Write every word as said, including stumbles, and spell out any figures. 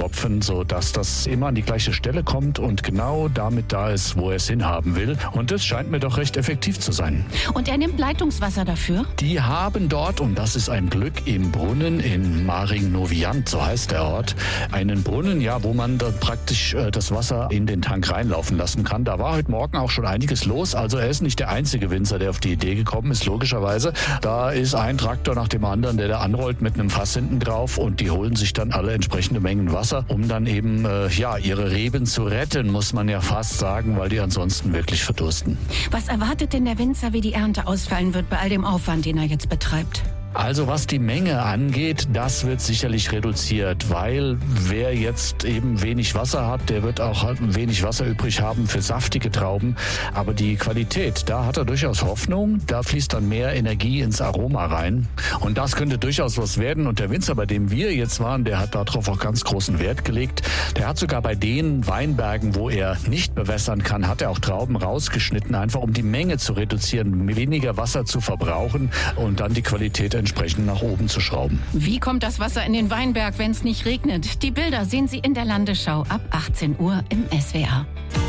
Tropfen, sodass das immer an die gleiche Stelle kommt und genau damit da ist, wo er es hinhaben will. Und das scheint mir doch recht effektiv zu sein. Und er nimmt Leitungswasser dafür? Die haben dort, und das ist ein Glück, im Brunnen in Maring-Noviant, so heißt der Ort, einen Brunnen, ja, wo man dort praktisch äh, das Wasser in den Tank reinlaufen lassen kann. Da war heute Morgen auch schon einiges los. Also er ist nicht der einzige Winzer, der auf die Idee gekommen ist, logischerweise. Da ist ein Traktor nach dem anderen, der da anrollt mit einem Fass hinten drauf und die holen sich dann alle entsprechende Mengen Wasser, um dann eben äh, ja ihre Reben zu retten, muss man ja fast sagen, weil die ansonsten wirklich verdursten. Was erwartet denn der Winzer, wie die Ernte ausfallen wird bei all dem Aufwand, den er jetzt betreibt? Also was die Menge angeht, das wird sicherlich reduziert, weil wer jetzt eben wenig Wasser hat, der wird auch wenig Wasser übrig haben für saftige Trauben. Aber die Qualität, da hat er durchaus Hoffnung, da fließt dann mehr Energie ins Aroma rein. Und das könnte durchaus was werden. Und der Winzer, bei dem wir jetzt waren, der hat darauf auch ganz großen Wert gelegt. Der hat sogar bei den Weinbergen, wo er nicht bewässern kann, hat er auch Trauben rausgeschnitten, einfach um die Menge zu reduzieren, weniger Wasser zu verbrauchen und dann die Qualität entsprechend nach oben zu schrauben. Wie kommt das Wasser in den Weinberg, wenn es nicht regnet? Die Bilder sehen Sie in der Landesschau ab achtzehn Uhr im S W R.